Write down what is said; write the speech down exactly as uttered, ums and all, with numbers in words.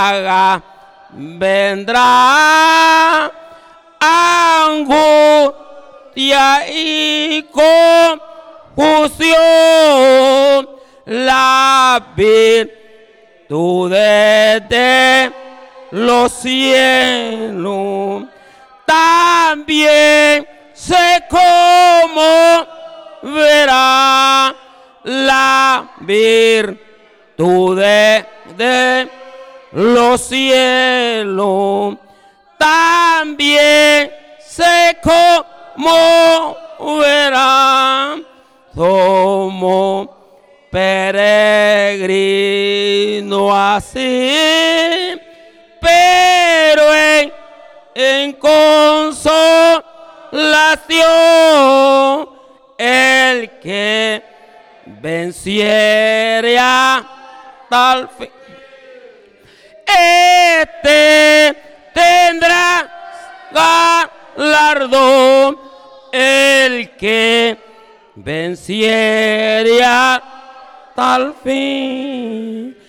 plaga vendrá, angustia y confusión, la virtud de los cielos también se conmoverá, la virtud de los cielos también se conmoverá. Somos peregrinos así, pero en, en consolación, el que venciere a tal fin, este tendrá galardón, el que venciere a tal fin.